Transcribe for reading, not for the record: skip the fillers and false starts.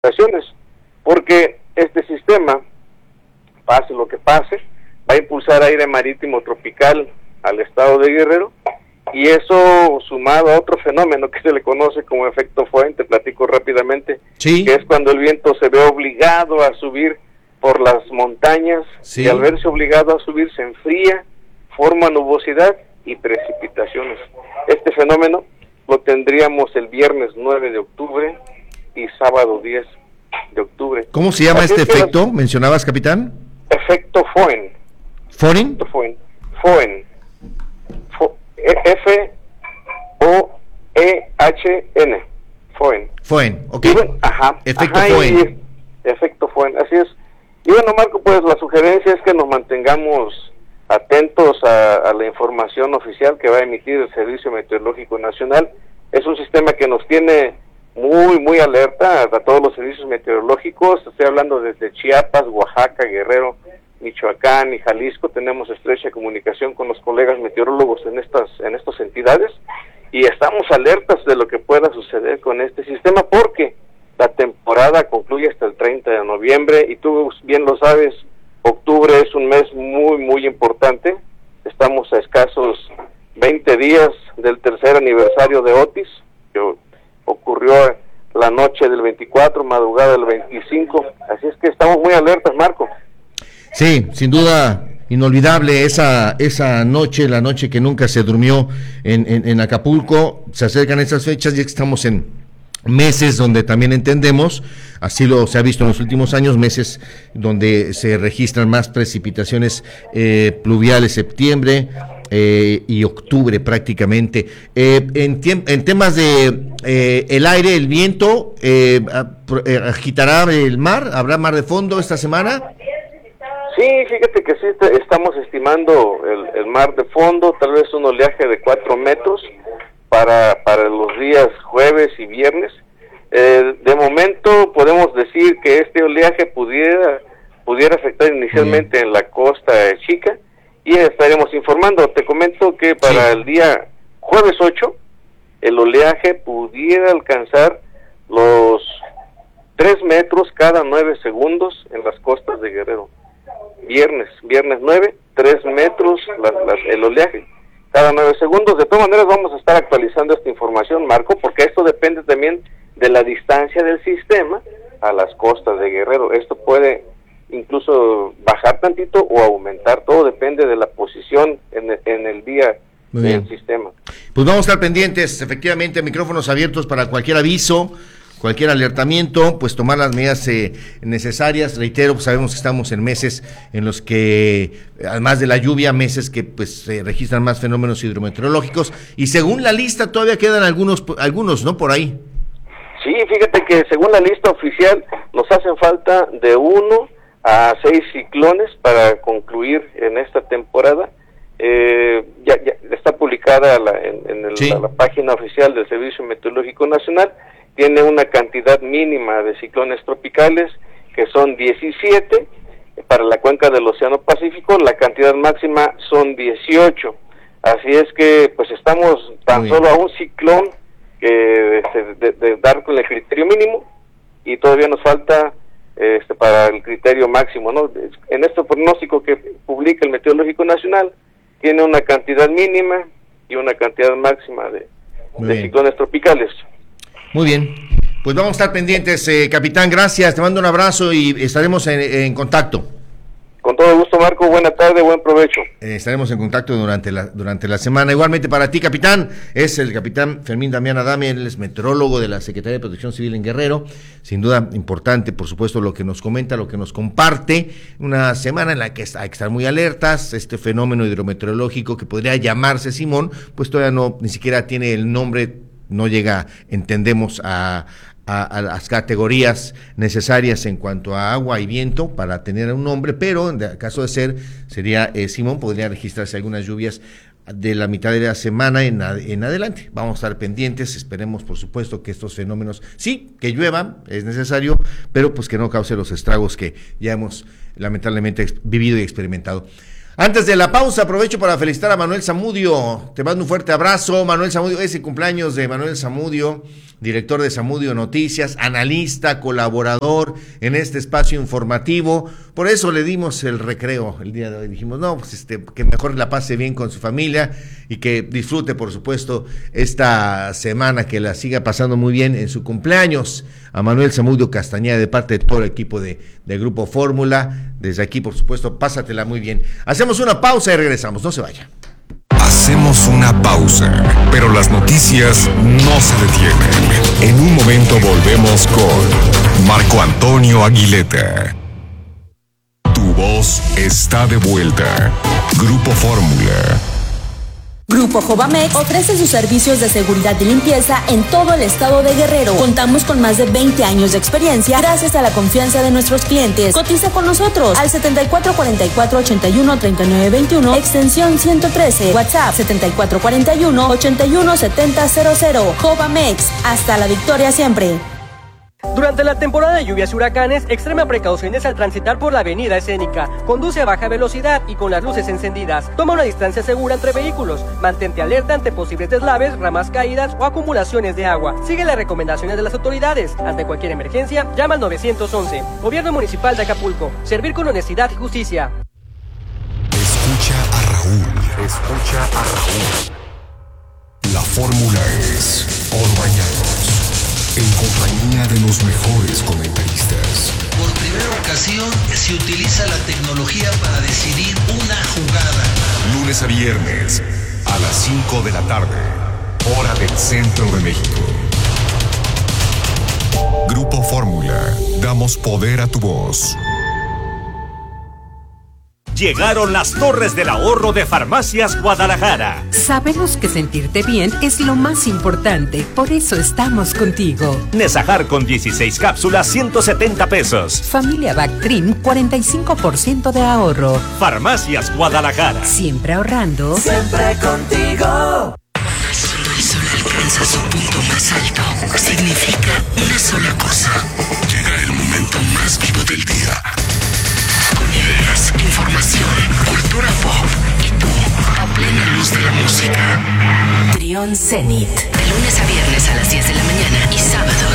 precipitaciones, porque este sistema, pase lo que pase, va a impulsar aire marítimo tropical al estado de Guerrero, y eso sumado a otro fenómeno que se le conoce como efecto Foehn, te platico rápidamente, sí, que es cuando el viento se ve obligado a subir por las montañas, sí, y al verse obligado a subir se enfría, forma nubosidad y precipitaciones. Este fenómeno lo tendríamos el viernes 9 de octubre y sábado 10 de octubre. ¿Cómo se llama Así este es que efecto? ¿Mencionabas, capitán? efecto Foehn. ¿Foehn? Foehn. Foehn. F-O-E-H-N. Foehn. Foehn, ok. Y bueno, Efecto Foehn. Efecto Foehn, así es. Y bueno, Marco, pues la sugerencia es que nos mantengamos atentos a la información oficial que va a emitir el Servicio Meteorológico Nacional. Es un sistema que nos tiene muy alerta a todos los servicios meteorológicos. Estoy hablando desde Chiapas, Oaxaca, Guerrero, Michoacán y Jalisco. Tenemos estrecha comunicación con los colegas meteorólogos en estas entidades, y estamos alertas de lo que pueda suceder con este sistema, porque la temporada concluye hasta el 30 de noviembre, y tú bien lo sabes, octubre es un mes muy importante. Estamos a escasos 20 días del tercer aniversario de Otis, que ocurrió la noche del 24, madrugada del 25, así es que estamos muy alertas, Marco. Sí, sin duda inolvidable esa noche, la noche que nunca se durmió en Acapulco. Se acercan esas fechas y estamos en meses donde también entendemos, así se ha visto en los últimos años, meses donde se registran más precipitaciones pluviales, septiembre y octubre prácticamente. En temas de el aire, el viento, agitará el mar, ¿habrá mar de fondo esta semana? Sí, fíjate que sí, estamos estimando el mar de fondo, tal vez un oleaje de 4 metros para los días jueves y viernes. De momento podemos decir que este oleaje pudiera afectar inicialmente en la costa chica, y estaremos informando. Te comento que para el día jueves 8, el oleaje pudiera alcanzar los 3 metros cada 9 segundos en las costas de Guerrero. Viernes 9, 3 metros el oleaje cada 9 segundos. De todas maneras vamos a estar actualizando esta información, Marco, porque esto depende también de la distancia del sistema a las costas de Guerrero. Esto puede incluso bajar tantito o aumentar, todo depende de la posición en el día del sistema. Pues vamos a estar pendientes, efectivamente, micrófonos abiertos para cualquier aviso, cualquier alertamiento, pues tomar las medidas necesarias. Reitero, pues sabemos que estamos en meses en los que, además de la lluvia, meses que pues se registran más fenómenos hidrometeorológicos, y según la lista todavía quedan algunos, ¿no? Por ahí. Sí, fíjate que según la lista oficial nos hacen falta de 1 a 6 ciclones para concluir en esta temporada. Ya está publicada la página oficial del Servicio Meteorológico Nacional. Tiene una cantidad mínima de ciclones tropicales, que son 17 para la cuenca del Océano Pacífico. La cantidad máxima son 18. Así es que pues estamos tan solo a un ciclón de dar con el criterio mínimo, y todavía nos falta para el criterio máximo, ¿no? En este pronóstico que publica el Meteorológico Nacional, tiene una cantidad mínima y una cantidad máxima de ciclones tropicales. Muy bien, pues vamos a estar pendientes, capitán, gracias, te mando un abrazo y estaremos en contacto. Con todo gusto, Marco, buena tarde, buen provecho. Estaremos en contacto durante la semana. Igualmente para ti, capitán, es el capitán Fermín Damián Adame, él es meteorólogo de la Secretaría de Protección Civil en Guerrero. Sin duda importante, por supuesto, lo que nos comenta, lo que nos comparte, una semana en la que hay que estar muy alertas. Este fenómeno hidrometeorológico que podría llamarse Simón, pues todavía ni siquiera tiene el nombre, no llega, entendemos, a las categorías necesarias en cuanto a agua y viento para tener un nombre, pero en caso de sería Simón, podría registrarse algunas lluvias de la mitad de la semana en adelante. Vamos a estar pendientes, esperemos por supuesto que estos fenómenos, sí, que lluevan, es necesario, pero pues que no cause los estragos que ya hemos lamentablemente vivido y experimentado. Antes de la pausa, aprovecho para felicitar a Manuel Zamudio. Te mando un fuerte abrazo, Manuel Zamudio. Es el cumpleaños de Manuel Zamudio, director de Zamudio Noticias, analista, colaborador en este espacio informativo. Por eso le dimos el recreo el día de hoy. Dijimos, no, pues que mejor la pase bien con su familia y que disfrute, por supuesto, esta semana, que la siga pasando muy bien en su cumpleaños. A Manuel Zamudio Castañeda, de parte de todo el equipo de Grupo Fórmula. Desde aquí, por supuesto, pásatela muy bien. Hacemos una pausa y regresamos, no se vaya. Hacemos una pausa, pero las noticias no se detienen. En un momento volvemos con Marco Antonio Aguileta. Tu voz está de vuelta. Grupo Fórmula. Grupo Jovamex ofrece sus servicios de seguridad y limpieza en todo el estado de Guerrero. Contamos con más de 20 años de experiencia gracias a la confianza de nuestros clientes. Cotiza con nosotros al 7444-813921, extensión 113, WhatsApp 7441-817000. Jovamex, hasta la victoria siempre. Durante la temporada de lluvias y huracanes, extrema precauciones al transitar por la avenida escénica. Conduce a baja velocidad y con las luces encendidas. Toma una distancia segura entre vehículos. Mantente alerta ante posibles deslaves, ramas caídas o acumulaciones de agua. Sigue las recomendaciones de las autoridades. Ante cualquier emergencia, llama al 911. Gobierno Municipal de Acapulco. Servir con honestidad y justicia. Escucha a Raúl. La fórmula es Oro Bañados, en compañía de los mejores comentaristas. Por primera ocasión se utiliza la tecnología para decidir una jugada. Lunes a viernes a las 5 de la tarde, hora del centro de México. Grupo Fórmula, damos poder a tu voz. Llegaron las Torres del Ahorro de Farmacias Guadalajara. Sabemos que sentirte bien es lo más importante, por eso estamos contigo. Nesajar con 16 cápsulas, 170 pesos. Familia Bactrim, 45% de ahorro. Farmacias Guadalajara. Siempre ahorrando. Siempre contigo. Cuando el sol alcanza su punto más alto, significa una sola cosa. Llega el momento más vivo del día. Con ideas, información, cultura pop y tú, a plena luz de la música. Trión Zenit. De lunes a viernes a las 10 de la mañana y sábado